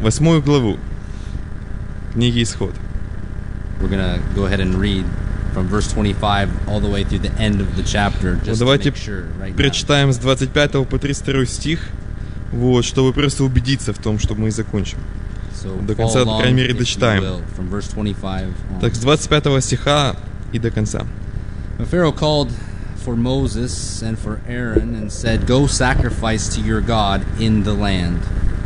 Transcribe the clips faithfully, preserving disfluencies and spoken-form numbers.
восьмую главу книги Исход. We're gonna go ahead and read from verse twenty-five all the way through the end of the chapter, just to make sure right now. Прочитаем с двадцать пятого по тридцать второй стих, вот, чтобы просто убедиться в том, что мы закончим. So До конца, по крайней мере, дочитаем. will, from verse twenty-five on. Так, с двадцать пятого стиха и до конца. But Pharaoh called for Moses and for Aaron and said, "Go sacrifice to your God in the land."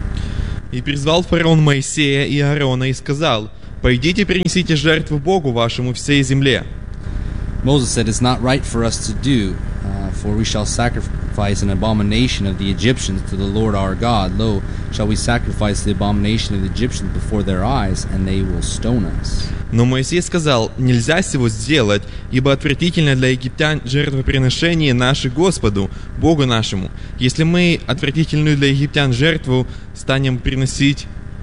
И призвал фараон Моисея и Аарона и сказал: «Пойдите, принесите жертву Богу вашему всей земле». Moses said, "It's not right for us to do, uh, for we shall sacrifice an abomination of the Egyptians to the Lord our God. Lo, shall we sacrifice the abomination of the Egyptians before their eyes, and they will stone us." Но Моисей сказал: «Нельзя сего сделать, ибо отвратительно для египтян жертвоприношение наше Господу, Богу нашему. Если мы отвратительную для египтян жертву станем приносить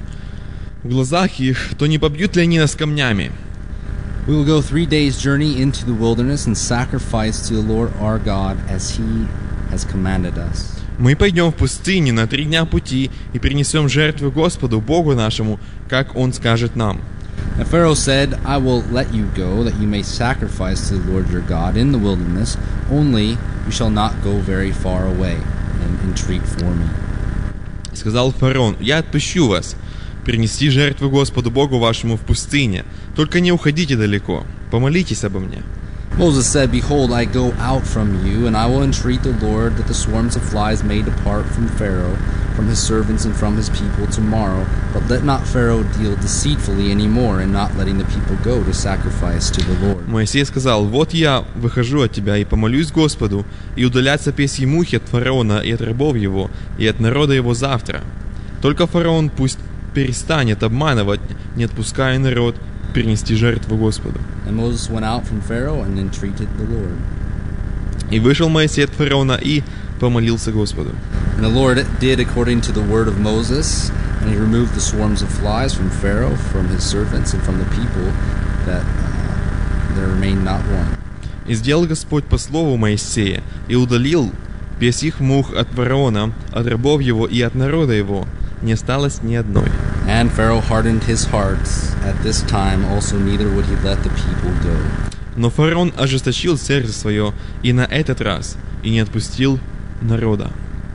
в глазах их, то не побьют ли они нас камнями?» We will go three days' journey into the wilderness and sacrifice to the Lord our God as He has commanded us. Мы пойдем в пустыню на три дня пути и принесем жертву Господу, Богу нашему, как Он скажет нам. And Pharaoh said, "I will let you go, that you may sacrifice to the Lord your God in the wilderness. Only you shall not go very far away and entreat for me." Сказал фараон: «Я отпущу вас, принести жертву Господу Богу вашему в пустыне. Только не уходите далеко, помолитесь обо мне». Moses said, "Behold, I go out from you, and I will entreat the Lord that the swarms of flies may depart from Pharaoh, from his servants and from his people tomorrow. But let not Pharaoh deal deceitfully any more in not letting the people go to sacrifice to the Lord." Моисей сказал: «Вот я выхожу от тебя и помолюсь Господу, и удалятся песьи мухи от фараона и от рабов его, и от народа его завтра. Только фараон пусть перестанет обманывать, не отпуская народ принести жертву Господу». And Moses went out from Pharaoh and entreated the Lord. И вышел Моисей от фараона и помолился Господу. And the Lord did according to the word of Moses, and he removed the swarms of flies from Pharaoh, from his servants, and from the people, that uh, there remained not one. И сделал Господь по слову Моисея, и удалил песьих мух от фараона, от рабов его и от народа его. Не осталось ни одной. And Pharaoh hardened his heart at this time, also neither would he let the people go. Но фараон ожесточил сердце свое и на этот раз, и не отпустил народа.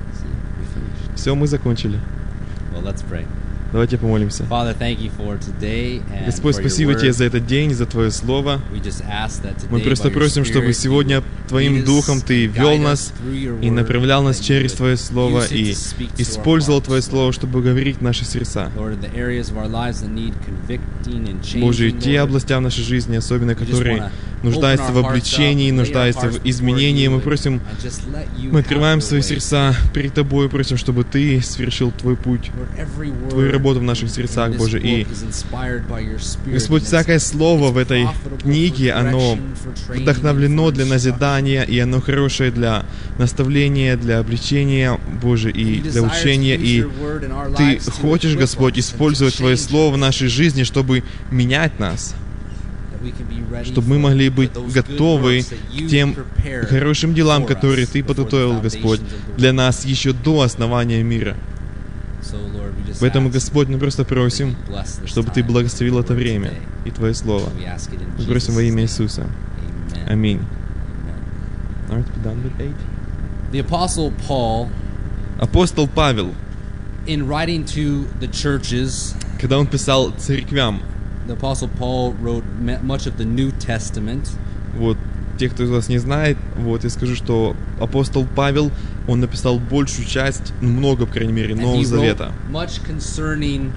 Все, мы закончили. Well, let's pray. Давайте помолимся. Father, thank you for today and Господь, for your спасибо word. Тебе за этот день, за Твое Слово. We just ask that today, Мы просто by your просим, чтобы Spirit, сегодня you Твоим lead us, Духом Ты guide вел us нас through your и word, направлял нас that you через would Твое Слово use it и to speak to our использовал Твое hearts. Слово, чтобы говорить в наши сердца. Lord, in the areas of our lives that need convicting and changing, Боже, те Lord, области в нашей жизни, особенно we just которые wanna нуждаются open в our hearts обличении, up, lay our нуждаются hearts в before изменении, you мы and- просим, and just let you мы have открываем your свои way. сердца перед Тобой, просим, чтобы Ты совершил Твой путь, Lord, every Твою word работу в наших in сердцах, this Боже, и book is inspired by your Spirit, Господь, and it's- всякое слово в it's этой profitable for книге, оно correction, for training, вдохновлено for для instruction. назидания, и оно хорошее для наставления, для обличения, Боже, и You для desire to учения. use И your word in our Ты lives to хочешь, equip Господь, us and to использовать Твое change Слово в us, нашей жизни, чтобы менять нас, that we can be ready чтобы мы for- могли for быть those good готовы works that you к тем prepared хорошим делам, for которые us Ты before the подготовил, Господь, foundations of the для world. нас еще до основания мира. So, Lord, we just Поэтому, ask Господь, мы просто that просим, you bless this чтобы Ты time благословил with это your word время today. и Твое Слово. We ask it in Мы просим во Jesus' имя name. Иисуса. Amen. Аминь. Amen. All right, we're done with eight. The Apostle Paul, Апостол Павел, in writing to the churches, когда он писал церквям, the Apostle Paul wrote me- much of the New Testament. вот, те, кто из вас не знает, вот, я скажу, что апостол Павел, он написал большую часть, ну, много, по крайней мере, And Нового he wrote Завета. much concerning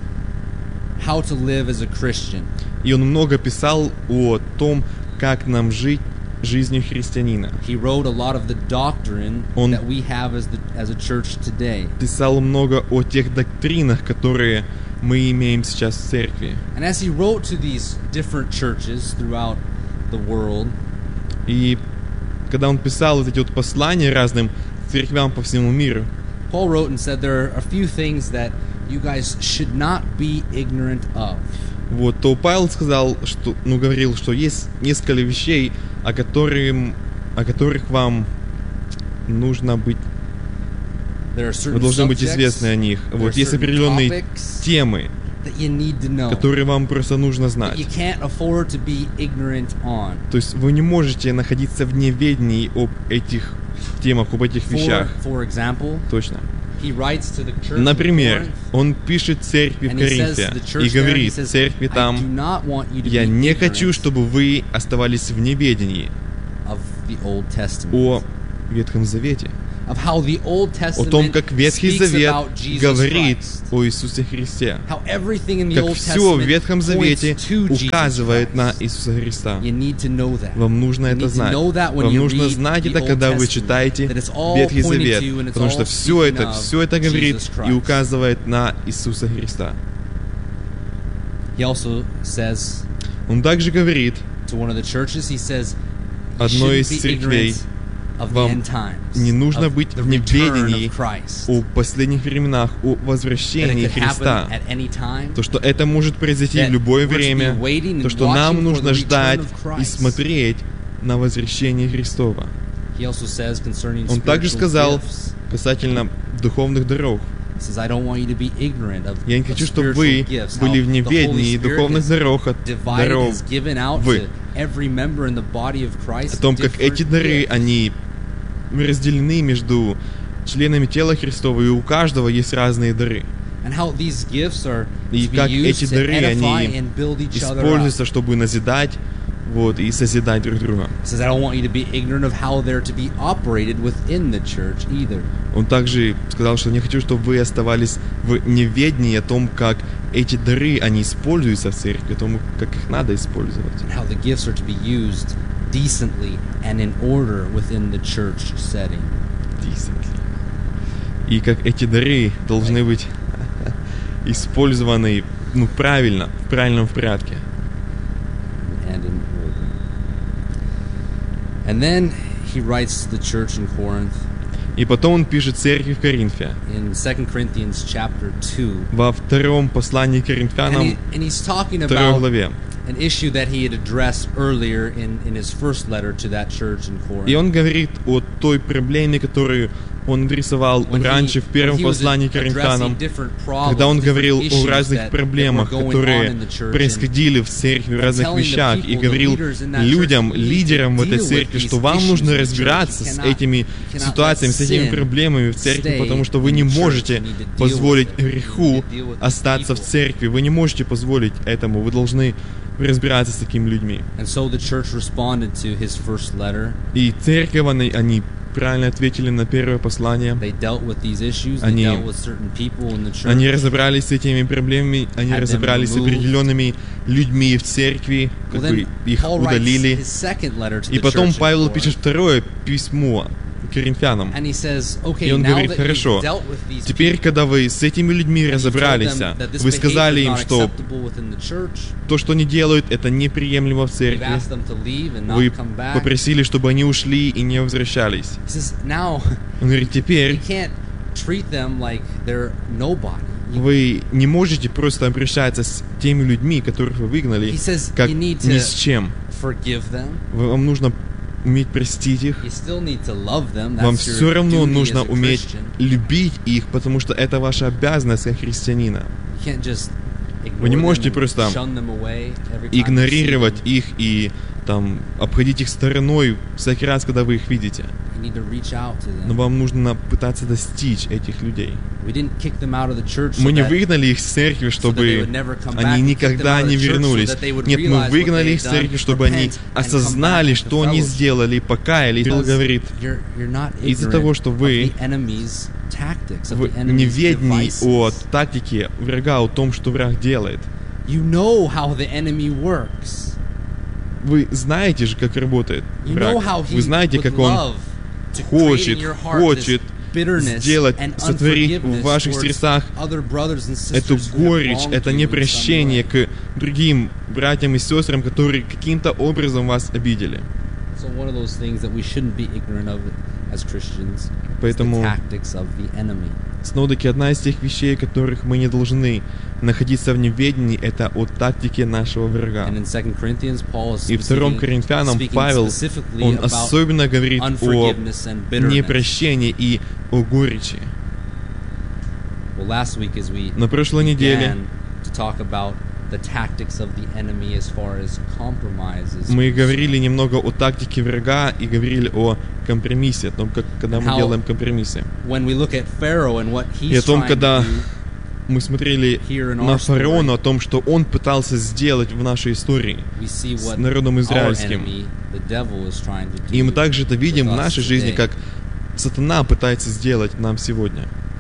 how to live as a Christian. И он много писал о том, как нам жить жизнью христианина. He wrote a lot of the doctrine Он- that we have as the as a church today. Писал много о тех доктринах, которые мы имеем сейчас в церкви. And as he wrote to these different churches throughout the world, И когда он писал вот эти вот послания разным церквям по всему миру, Paul wrote and said there are a few things that you guys should not be ignorant of. вот, то Павел сказал, что, ну, говорил, что есть несколько вещей, о, которым, о которых вам нужно быть There are Вы certain должны быть subjects известны о них. there are Вот есть certain определенные topics темы, that you need to know, которые вам просто нужно that знать. you can't afford to be ignorant on. То есть вы не можете находиться в неведении об этих темах, об этих For, вещах. for example, Точно. he writes to the church Например, in Corinth, он пишет церкви в and he says Коринфе to the и church there, he говорит says, церкви I do там: not want you to «Я be не хочу, ignorant чтобы вы оставались в неведении of the Old Testament, о Ветхом Завете, of how the Old о том, Testament как Ветхий speaks Завет about Jesus говорит Christ. о Иисусе Христе, How everything in the как Old все в Testament Ветхом Завете points to Jesus указывает на Christ. Иисуса Христа. You need to know that. Вам нужно You это need to знать. know that when Вам you нужно read знать the это, Old когда вы Testament, читаете that it's all Ветхий pointing Завет, to and it's потому что all все это, speaking of все это говорит Jesus и Christ. указывает на Иисуса Христа. He also says Он также говорит to one of the churches, he says, you одной из shouldn't be церквей: ignorant of the вам end times, не нужно of быть the в return неведении of Christ, о последних временах, о that it возвращении could happen Христа. at any time, То, что это может произойти that в любое we're to be время, waiting то, and что нам watching for нужно the ждать return of и Christ. смотреть на возвращение Христова. He also says concerning Он также spiritual сказал gifts, касательно духовных даров: he says, I don't want you to be ignorant of, я не of хочу, чтобы spiritual вы gifts, были how в the Holy неведении Spirit духовных has даров, divided, даров, has given out Вы. to every member in the body of Christ о том, как different эти дары, gifts. они разделены между членами тела Христова, и у каждого есть разные дары. And how these gifts are И to be как used эти to дары, edify они and build each other up. используются, чтобы назидать, вот, и созидать друг друга. He says, I don't want you to be ignorant of how they're to be operated within the church either. Он также сказал, что не хочу, чтобы вы оставались в неведении о том, как эти дары, они используются в церкви, о том, как их надо использовать. And how the gifts are to be used decently and in order within the church setting. Decently. И как эти дары должны быть использованы, ну, правильно, в правильном порядке. And in order. And then he writes to the church in Corinth И потом он пишет церкви в Коринфе. in Second Corinthians chapter two. Во втором послании к And, Коринфянам, he, and he's talking второй about главе. an issue that he had addressed earlier in, in his first letter to that church in Corinth. И он говорит о той проблеме, которую он адресовал When he- раньше в первом when he was послании к addressing Коринфянам, different problems, когда он different говорил issues о разных that- that проблемах, were going on которые in the church, and- происходили в церкви, в and разных telling the вещах, и people, the говорил leaders in that людям, church, you need to лидерам в этой deal with церкви, these что вам issues нужно in the church. разбираться You с cannot- этими you cannot ситуациями, с let этими sin проблемами в церкви, stay потому что вы in не the church. можете You need to deal позволить with it. You греху need to deal with the остаться в people. церкви. Вы не можете позволить этому. Вы должны разбираться с такими людьми. And so the church responded to his first letter. И церковь, они, они правильно ответили на первое послание. They dealt with these issues. They Они- dealt with certain people in the church. Они разобрались с этими проблемами, они Had them разобрались с removed. определенными людьми в церкви, как Well, бы then их Paul writes удалили. his second letter to И the потом church in Павел Corinth. пишет второе письмо Коринфянам. And he says, okay, И он now говорит: that хорошо, you've dealt with these теперь, people, когда вы с этими людьми and you told разобрались, them that this вы behavior сказали is им, not что acceptable within the church, то, что они делают, это неприемлемо в you've церкви. asked them to leave and not Вы come back. попросили, чтобы они ушли и не возвращались. He says, now Он говорит: you теперь can't treat them like they're nobody. You- вы не можете просто обращаться с теми людьми, которых вы выгнали, He says как you need ни to с чем. forgive them. Вам нужно уметь простить их. You still need to love them. Вам That's your все равно duty нужно as a уметь Christian. любить их, потому что это ваша обязанность как христианина. You can't just Вы не ignore можете them and просто shun them away every time you see игнорировать them. их и там обходить их стороной всякий раз, когда вы их видите. You need to reach out to them. Но вам нужно пытаться достичь этих людей. We didn't kick them out of the church so Мы не that- выгнали их с церкви, so that they чтобы would never come back. они We kicked them никогда out of не the church so вернулись. that they would Нет, мы realize what выгнали they их с had церкви, done, чтобы они repent, and come back осознали, into что они fellowship. сделали, покаялись. Павел Because говорит: you're, you're not из-за ignorant того, что вы of the enemy's tactics, of в the enemy's неведении devices. о тактике врага, о том, что враг делает. You know how the enemy works. Вы знаете же, как работает You know враг. how he Вы знаете, would как он love to create хочет, in your heart хочет this bitterness сделать, and сотворить в unforgiveness ваших towards сердцах other brothers and эту sisters who have горечь, wronged это you in some непрощение way. к другим братьям и сестрам, которые каким-то образом вас обидели. So one of those things that we shouldn't be ignorant of as Christians is the Поэтому tactics of the enemy. снова-таки одна из тех вещей, которых мы не должны находиться в неведении, это о тактике нашего врага. And in Second Corinthians, Paul is И втором speaking, Коринфянам speaking Павел, specifically он about особенно говорит о unforgiveness and bitterness. непрощении и о горечи. Well, last week as we На прошлой неделе began to talk about the tactics of the enemy as far as compromises. мы говорили немного о тактике врага и говорили о компромиссе, о том, как когда мы How- делаем компромиссы. When we look at Pharaoh and what И о he's том, trying когда to do, мы смотрели Here in на our story. фараона, о том, что он пытался сделать в нашей истории. we see с what народом our израильским. enemy, the devil, is trying to do. И мы также это видим with в us нашей жизни, today. как сатана пытается сделать нам сегодня.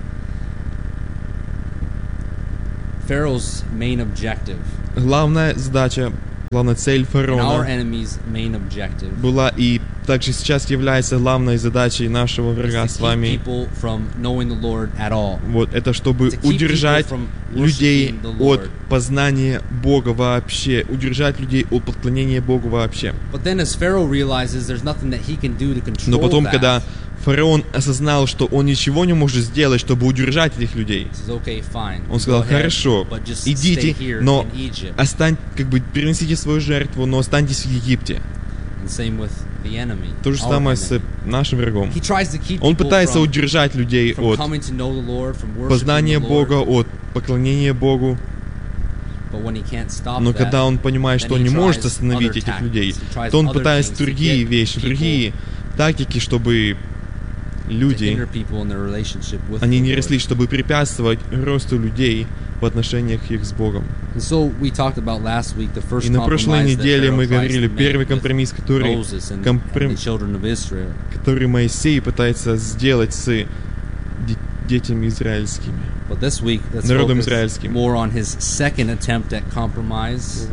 Pharaoh's main objective Главная задача, главная цель and our фараона enemy's main objective была и также сейчас является главной задачей нашего is врага to с keep вами. people from knowing the Lord at all. Вот это чтобы To keep удержать people from людей worshiping the от Lord. познания Бога вообще, удержать людей от поклонения Богу вообще. But then as Pharaoh realizes there's nothing that he can do to control Но потом, that, когда фараон осознал, что он ничего не может сделать, чтобы удержать этих людей, he says, okay, fine, он go сказал: ahead, хорошо, but just stay идите, here но in Egypt. остань, как бы перенесите свою жертву, но останьтесь в Египте. And same with the enemy, То же our самое с enemy. нашим врагом. He tries to keep Он people пытается from, удержать людей from от coming to know the Lord, from worshiping познания the Lord, Бога, от поклонения Богу. but when he can't stop Но that, когда он понимает, then что он he не может tries остановить other этих людей, tactics. He tries то он other пытается things to другие get вещи, people другие тактики, чтобы to люди, hinder people in their relationship with они the не Lord. росли, чтобы препятствовать росту людей в отношениях их с Богом. And so we talked about last week the first И на прошлой compromise that неделе мы Pharaoh tries говорили, to make первый with компромисс, который, Moses and, компром- and the children of Israel. который Моисей пытается сделать с де- детьми израильскими. But this week, let's Народом focus израильским. more on his second attempt at compromise.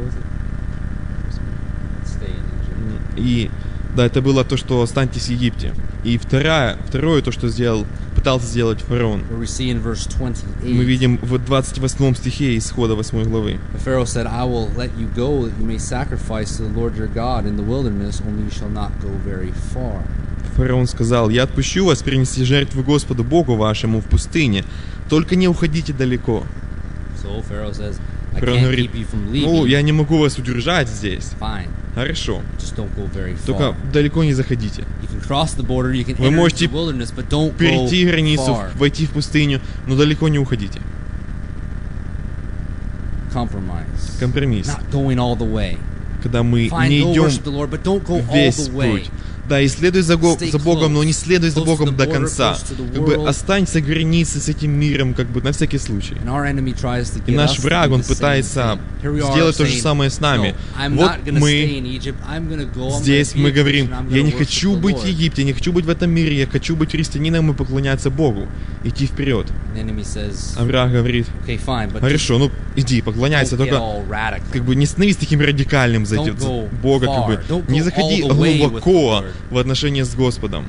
Stay in Egypt. И да, это было то, что останьтесь в Египте. И вторая, второе, то, что сделал, пытался сделать фараон. Where we see in verse twenty-eight, Мы видим в двадцать восьмом стихе Исхода восьмой главы. the Pharaoh said, I will let you go that you may sacrifice to the Lord your God in the wilderness, only you shall not go very far. Фараон сказал: «Я отпущу вас принести жертву Господу Богу вашему в пустыне, только не уходите далеко». So Pharaoh says, I Фараон can't говорит: keep you from «Ну, leaving. я не могу вас удержать здесь». Fine, Хорошо, just don't go very только far. далеко не заходите. You can cross the border, you can Вы enter можете into the wilderness, but don't Перейти go границу, far. войти в пустыню, но далеко не уходите. Compromise. Компромисс. Not going all the way. Когда мы Fine, не go идем worship the Lord, but don't go all весь the way. путь. Да, и следуй за, Го- Stay за Богом, но не close. следуй за Close to Богом the до border, конца. close to the Как бы world. останься в границе с этим миром, как бы на всякий случай. And our enemy tries to И get наш us to враг, do он the same пытается thing. Here we are сделать то же saying, самое с нами. No, I'm Вот not gonna stay мы in Egypt. I'm gonna go, I'm gonna здесь be a мы говорим: Christian, I'm я gonna не worship хочу the быть в Lord. Египте, я не хочу быть в этом мире, я хочу быть христианином и поклоняться Богу. Идти вперед. And the enemy says, А враг говорит: okay, fine, but just хорошо, ну иди, поклоняйся, don't get только all radical. как бы не становись таким радикальным за, Don't за go Бога, как бы far. Don't не go заходи all the way with the глубоко Lord. в отношения с Господом.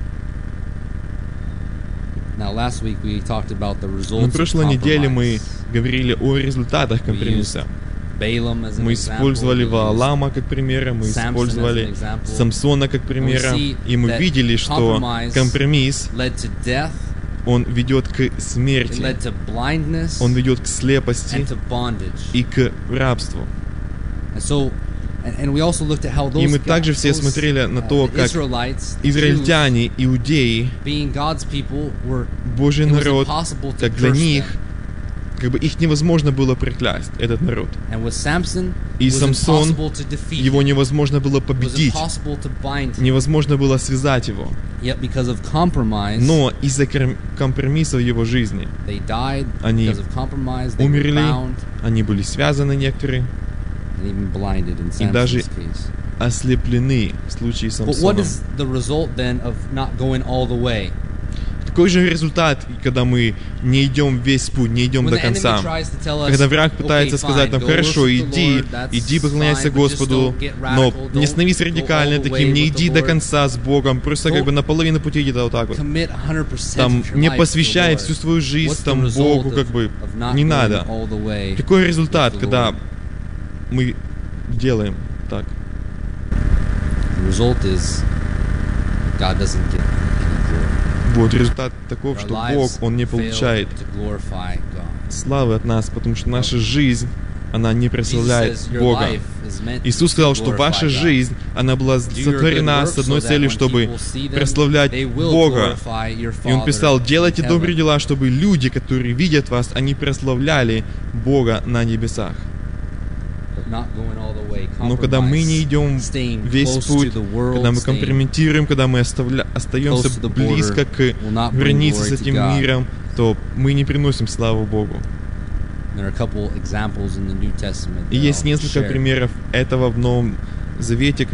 Now, last week we talked about the results На of прошлой неделе мы compromise. говорили о результатах компромисса. Balaam as an Мы example, использовали we used Ваалама как примера, мы Samson as an использовали example. Самсона как примера, see и мы that видели, что compromise компромисс, led to death, он ведет к it смерти, led to blindness, он ведет к слепости and to bondage. и к рабству. And so, and, and we also looked at how those, И мы также все those, смотрели на uh, то, the как Israelites, the израильтяне, иудеи, Jews, being God's people, were Божий it was народ, impossible to как для curse них, them. как бы их невозможно было проклясть, этот народ. And with Samson, И it was Самсон, impossible to defeat его him. невозможно было It was победить, impossible to bind him. невозможно было связать его. Yet because of compromise, Но из-за ком- компромисса в его жизни they died. Они Because of compromise, they were умерли, bound они были связаны некоторые, and even blinded in и даже Samson's case. ослеплены в случае с But what Самсоном. is the result then of not going all the way? Какой же результат, когда мы не идем весь путь, не идем When до the enemy конца? tries to tell us, Когда враг okay, пытается сказать нам: fine, go хорошо, worship the иди, Lord, that's иди поклоняйся fine, but just Господу, don't get но radical, не don't становись go радикальным all the таким, way не with the иди до Lord. конца с Богом, просто как Don't бы на половину пути иди вот так вот. Commit one hundred percent Там of your не life to the посвящай Lord. всю свою жизнь What's the там result Богу, of- как бы of not не going надо. all the way Какой результат, with the когда Lord? мы делаем так? The result is God doesn't get any glory. Вот результат таков, Our что lives Бог, Он не fail получает to glorify God. славы от нас, потому что наша жизнь она не прославляет Jesus says, "Your Бога. life is meant Иисус to сказал, что glorify ваша God. жизнь, она была Do your good сотворена works с одной so that целью, when чтобы people see them, прославлять they will Бога. glorify your И Он Father писал, делайте in добрые heaven." дела, чтобы люди, которые видят вас, они прославляли Бога на небесах. But not going all the way, Но когда мы не идем staying весь close путь, to the world, когда мы staying компрометируем, когда мы оставля... остаемся close to the близко border, к will not bring границе glory с to этим God. миром, то мы не приносим славу Богу. There are a couple examples in the New Testament И that есть I'll несколько share. примеров этого в Новом Завете,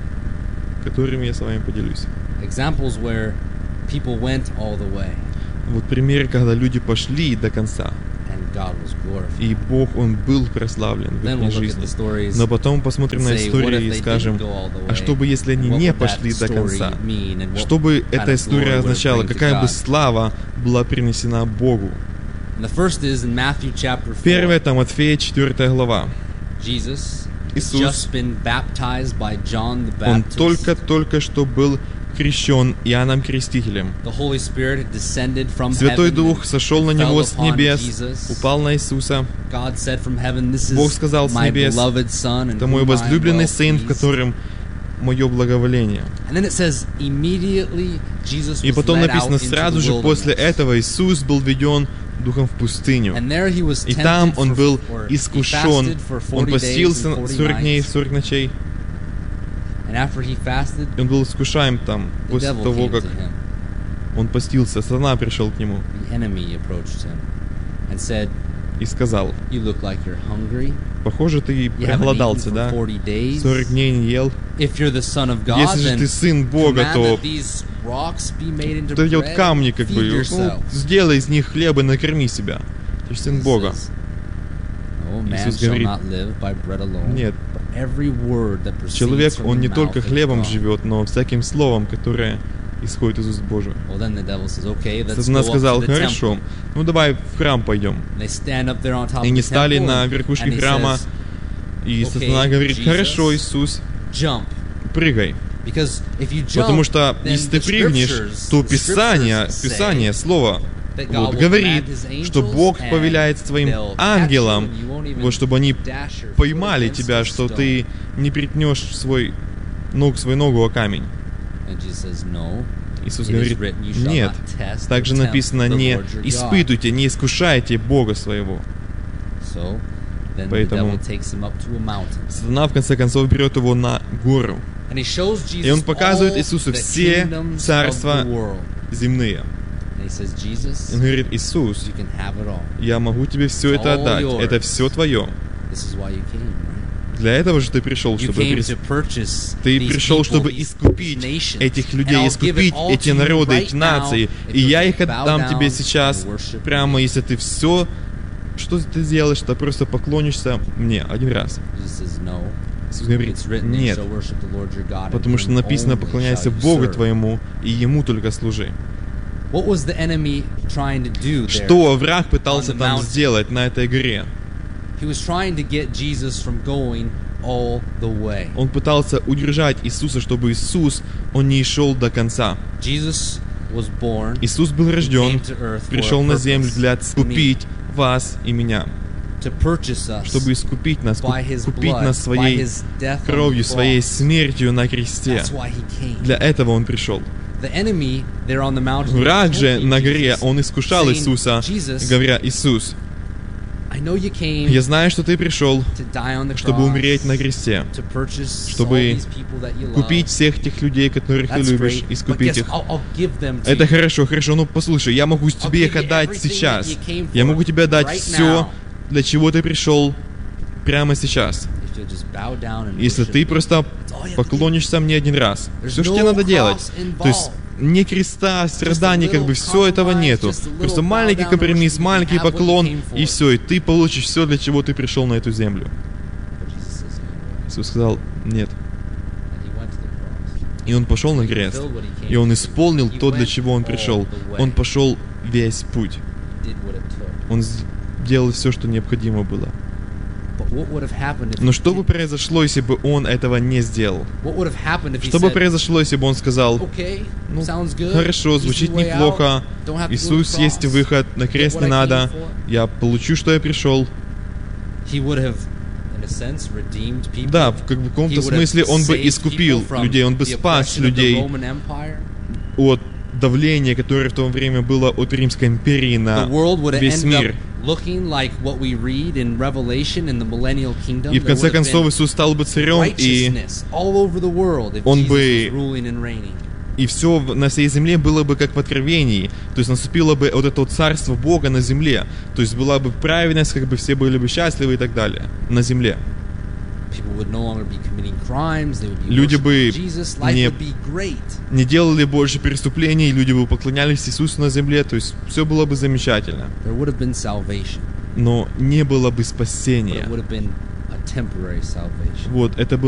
которыми я с вами поделюсь. Examples where people went all the way Вот примеры, когда люди пошли до конца, and God was glorified. и Бог, Он был прославлен в Then их we'll look at жизни. the stories Но потом посмотрим and на say, what историю if и they скажем, didn't go all the а way? что бы, если они What не would that пошли до story конца? mean and what Что бы kind эта of история glory would it означала? bring to Какая бы God? слава была принесена Богу? And the first is in Matthew chapter Первое, four. это Матфея, четвёртая глава. Jesus has Иисус, just been baptized by John the Он Baptist. только-только что был крещен Иоанном Крестителем. The Holy Spirit had descended from Святой heaven Дух and сошел на fell Него с upon небес, Jesus. упал на Иисуса. God said from heaven, "This Бог is сказал с my небес, beloved Son, in это мой whom I am возлюбленный well Сын, в pleased." котором мое благоволение. And then it says, immediately Jesus И was потом led написано, out into сразу the же после wilderness. этого Иисус был введен Духом в пустыню. And there he was И tempted там Он for- был or he искушен, fasted for Он forty days постился and forty сорок дней и nights. сорок ночей. And after he fasted, И Он был искушаем там, the после devil того, came как to him. Он постился. Сатана пришел к Нему The enemy approached him and said, и сказал, "You look like you're hungry. похоже, ты You haven't проголодался, eaten for да? forty days. сорок дней не ел. If you're the Son of God, Если же then ты Сын Бога, command то that these rocks be made into вот эти вот bread. камни, как Feed бы, ну, yourself." сделай из них хлеб и накорми себя. Ты же Сын Jesus Бога. says, "No man Иисус shall говорит, not live by bread alone, нет, but every word that proceeds человек, from он the не mouth только of хлебом God." живет, но всяким словом, которое исходит из уст Божьих. Well, then the devil says, "Okay, let's Сатана go up сказал, to the хорошо, temple." ну давай в храм пойдем. And they stand up there on top И of они the стали temple, на and- верхушке and he храма, says, и "Okay, Сатана говорит, Jesus, хорошо, Иисус, jump." прыгай. Because if you jump, Потому что then если ты the прыгнешь, scriptures- то the Писание, scriptures say Писание, Слово, that God вот, will говорит, command his что angels, Бог and повеляет своим they'll catch ангелам, you, and you won't even вот, чтобы они dash your foot поймали against тебя, a что stone. ты не притнешь свой, ног, свою ногу о камень. And Jesus says, "No, Иисус it is говорит, written, you shall нет. not test or Также tempt написано, the не Lord your God." испытуйте, не искушайте Бога своего. So, then the Поэтому devil takes him up to a mountain. Сатана, в конце концов, берет его на гору And he shows Jesus И он показывает all Иисусу the все kingdoms of царства the world. земные. And he says, "Jesus, Он говорит, Иисус, you can have it all. я могу тебе все It's это all отдать. yours. Это все твое. This is why you came, right? Для этого же ты пришел, You чтобы came прис- to purchase Ты these пришел, people, чтобы these искупить nations. этих And людей, I'll give it искупить all эти to you народы, right эти нации. now, И if я you'll их bow отдам down тебе сейчас, and worship прямо me. если ты все, что ты сделаешь, ты просто поклонишься мне один раз. Jesus says, "No, Иисус говорит, it's written, you нет, shall worship the Lord your God, and потому что him написано, only поклоняйся shall you Богу serve." твоему, и Ему только служи. What was the enemy trying to do there? Что враг пытался on the там mountain? сделать на этой горе? He was trying to get Jesus from going all the way. Он пытался удержать Иисуса, чтобы Иисус, Он не шел до конца. Jesus was born. Иисус был He рожден, came to earth for пришел a на землю purpose. для Me. искупить вас и меня, To purchase us чтобы искупить нас, by his купить blood, нас by своей his death on кровью, the своей cross. смертью на кресте. That's why he came. Для этого Он пришел. The enemy there on the mountain Враг was же tempting на горе, Jesus, он искушал saying, Иисуса, Jesus, говоря, Иисус, I know you came я знаю, что Ты пришел, to die on the чтобы cross, умереть на кресте, to purchase чтобы all these people that you love. купить всех тех людей, которых Ты That's любишь, great, but искупить guess, их. I'll, I'll give them to Это you. хорошо, хорошо, ну послушай, я могу тебе их give you отдать everything сейчас. that you came Я for могу тебе дать right все, now. для чего ты пришел прямо сейчас. If you'll just bow down and Если worship ты me. просто That's all you have to do. поклонишься мне один раз. There's Все, что no тебе надо делать. cross То есть involved. ни креста, страданий, как бы все этого compromise, нету. just a little Просто bow маленький down and компромисс, worship. You маленький have what you поклон, came for. и все, и ты получишь все, для чего ты пришел на эту землю. But Jesus says no. Иисус сказал, нет. And he went to the cross. И он пошел на крест. И он исполнил то, для чего он пришел. Он пошел весь путь. He did what it took. Он сделал все, что необходимо было. But what would have happened if Но he что бы didn't? произошло, если бы он этого не сделал? What would have happened if he Что бы said, произошло, если бы он сказал, okay, ну, sounds good, хорошо, easy звучит way неплохо, out, don't have to go to Иисус, the есть cross, выход, на get крест what не I came надо, for. я получу, что я пришел. He would have, in a sense, redeemed people. Да, в как бы в каком-то смысле он бы искупил людей, он бы спас людей от давления, которое в то время было от Римской империи на весь мир. И в конце концов Иисус стал бы царем, и он бы, и все на всей земле было бы как в Откровении. То есть наступило бы вот это вот царство Бога на земле. То есть была бы праведность, как бы все были бы счастливы и так далее на земле. Люди бы не, не делали больше преступлений, люди бы поклонялись Иисусу на земле, то есть все было бы замечательно. Но не было бы спасения. Вот, это было